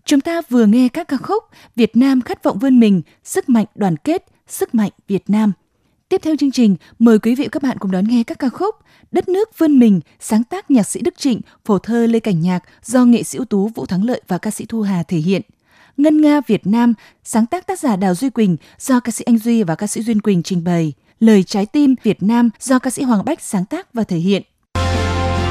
Chúng ta vừa nghe các ca khúc Việt Nam khát vọng vươn mình, sức mạnh đoàn kết, sức mạnh Việt Nam. Tiếp theo chương trình, mời quý vị và các bạn cùng đón nghe các ca khúc Đất nước vươn mình, sáng tác nhạc sĩ Đức Trịnh, phổ thơ Lê Cảnh Nhạc do nghệ sĩ ưu tú Vũ Thắng Lợi và ca sĩ Thu Hà thể hiện. Ngân nga Việt Nam, sáng tác tác giả Đào Duy Quỳnh do ca sĩ Anh Duy và ca sĩ Duyên Quỳnh trình bày. Lời trái tim Việt Nam do ca sĩ Hoàng Bách sáng tác và thể hiện.